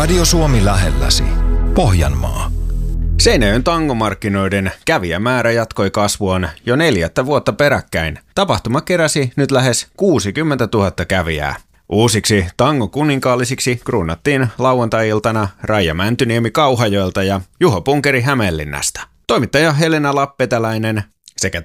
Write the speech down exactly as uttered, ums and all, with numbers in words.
Radio Suomi lähelläsi. Pohjanmaa. Seinäjoen tangomarkkinoiden kävijämäärä jatkoi kasvuaan jo neljättä vuotta peräkkäin. Tapahtuma keräsi nyt lähes kuusikymmentätuhatta kävijää. Uusiksi tango-kuninkaallisiksi kruunattiin lauantai-iltana Raija Mäntyniemi Kauhajoelta ja Juho Punkeri Hämeenlinnasta. Toimittaja Helena Lappetäläinen sekä